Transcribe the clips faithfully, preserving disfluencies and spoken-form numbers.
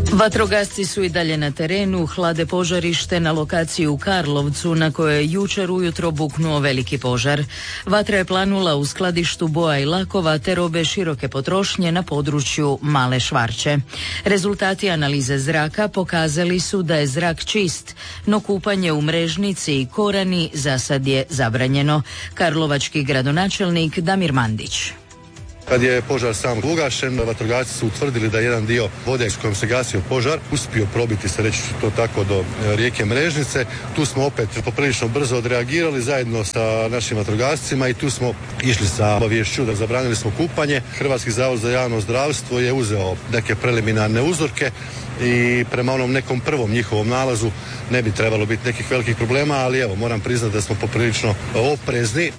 Vatrogasci su i dalje na terenu, hlade požarište na lokaciji u Karlovcu na kojoj je jučer ujutro buknuo veliki požar. Vatra je planula u skladištu boja i lakova te robe široke potrošnje na području Male Švarće. Rezultati analize zraka pokazali su da je zrak čist, no kupanje u Mrežnici i Korani za sad je zabranjeno. Karlovački gradonačelnik Damir Mandić. Kad je požar sam ugašen, vatrogasci su utvrdili da je jedan dio vode s kojom se gasio požar uspio probiti se, reći ću to tako, do rijeke Mrežnice. Tu smo opet poprilično brzo odreagirali zajedno sa našim vatrogascima i tu smo išli sa obaviješću da zabranili smo kupanje. Hrvatski zavod za javno zdravstvo je uzeo neke preliminarne uzorke i prema onom nekom prvom njihovom nalazu ne bi trebalo biti nekih velikih problema, ali evo, moram priznati da smo poprilično oprezni.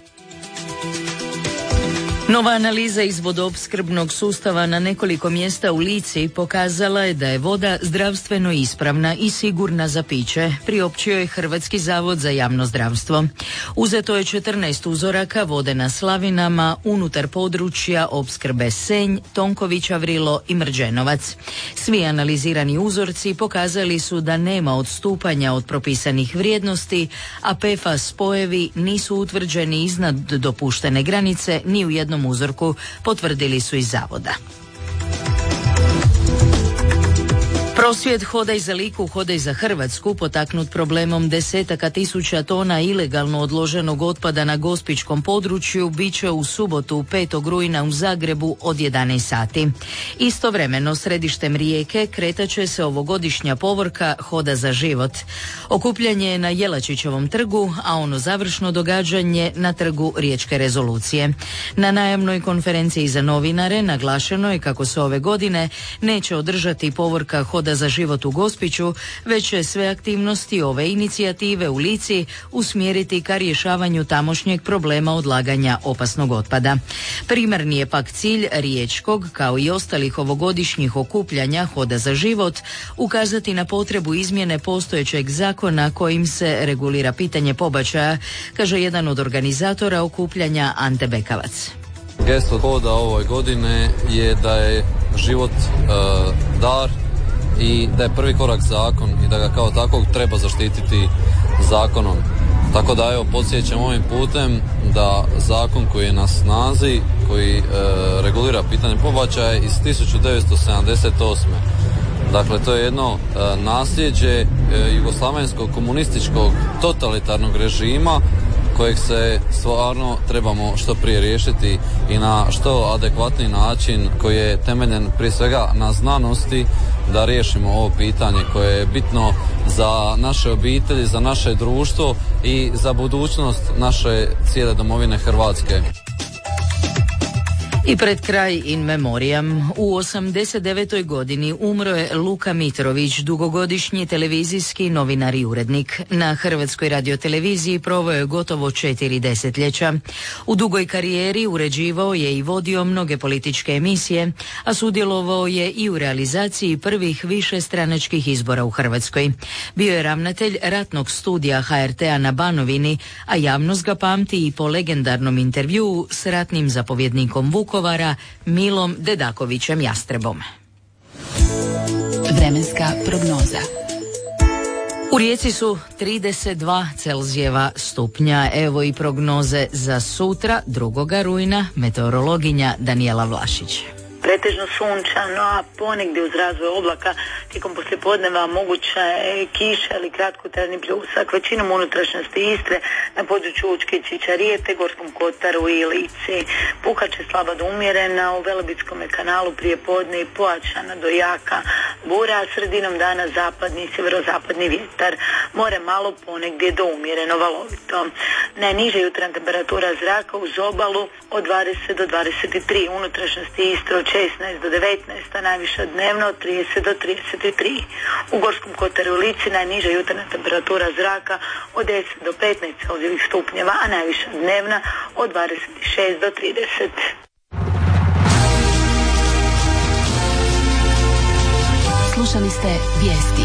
Nova analiza iz vodoopskrbnog sustava na nekoliko mjesta u Lici pokazala je da je voda zdravstveno ispravna i sigurna za piće, priopćio je Hrvatski zavod za javno zdravstvo. Uzeto je četrnaest uzoraka vode na slavinama unutar područja opskrbe Senj, Tonkovića Vrilo i Mrđenovac. Svi analizirani uzorci pokazali su da nema odstupanja od propisanih vrijednosti, a P F A S spojevi nisu utvrđeni iznad dopuštene granice ni u jednom uzorku, potvrdili su iz zavoda. Prosvjed Hodaj za Liku, Hodaj za Hrvatsku, potaknut problemom desetaka tisuća tona ilegalno odloženog otpada na gospićkom području, bit će u subotu petog rujna u Zagrebu od jedanaest sati. Istovremeno središtem Rijeke kretat će se ovogodišnja povorka Hoda za život. Okupljanje je na Jelačićevom trgu, a ono završno događanje na trgu Riječke rezolucije. Na najavnoj konferenciji za novinare naglašeno je kako se ove godine neće održati povorka Hoda za život u Gospiću, već će sve aktivnosti ove inicijative u Lici usmjeriti ka rješavanju tamošnjeg problema odlaganja opasnog otpada. Primarni je pak cilj riječkog, kao i ostalih ovogodišnjih okupljanja Hoda za život, ukazati na potrebu izmjene postojećeg zakona kojim se regulira pitanje pobačaja, kaže jedan od organizatora okupljanja Ante Bekavac. Gesto Hoda ove godine je da je život e, dar i da je prvi korak zakon i da ga kao takvog treba zaštititi zakonom. Tako da evo, podsjećam ovim putem da zakon koji je na snazi, koji e, regulira pitanje pobačaja iz tisuću devetsto sedamdeset osme. Dakle, to je jedno e, nasljeđe e, jugoslavenskog komunističkog totalitarnog režima kojeg se stvarno trebamo što prije riješiti i na što adekvatni način koji je temeljen prije svega na znanosti da riješimo ovo pitanje koje je bitno za naše obitelji, za naše društvo i za budućnost naše cijele domovine Hrvatske. I pred kraj in memoriam. U osamdeset devetoj godini umro je Luka Mitrović, dugogodišnji televizijski novinar i urednik. Na Hrvatskoj radioteleviziji proveo je gotovo četiri desetljeća. U dugoj karijeri uređivao je i vodio mnoge političke emisije, a sudjelovao je i u realizaciji prvih višestranačkih izbora u Hrvatskoj. Bio je ravnatelj ratnog studija H R T-a na Banovini, a javnost ga pamti i po legendarnom intervjuu s ratnim zapovjednikom Vukovara Milom Dedakovićem Jastrebom. Vremenska prognoza. U Rijeci su trideset dva Celzijeva stupnja. Evo i prognoze za sutra, drugog rujna, meteorologinja Danijela Vlašić. Pretežno sunčano, a ponegdje uz razvoj oblaka tijekom poslijepodneva moguća je kiša ili kratkotrajni pljusak. Većinom unutrašnjosti Istre, na području Učke i Čičarijete, Gorskom kotaru i Lici. Puha će slaba do umjerena, u Velebitskom kanalu prije podne i pojačana do jaka bura, a sredinom dana zapadni i sjeverozapadni vjetar. More malo, ponegdje do umjereno valovito. Najniža jutarnja temperatura zraka uz obalu od dvadeset do dvadeset tri, unutrašnjosti Istre od šesnaest do devetnaest, a najviša dnevno od trideset do trideset tri. U Gorskom kotaru i Lici najniža jutarnja temperatura zraka od deset do petnaest Celzijevih stupnjeva, a najviša dnevna od dvadeset šest do trideset. Slušali ste vijesti.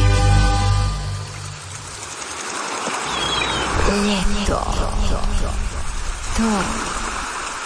Ljeto. To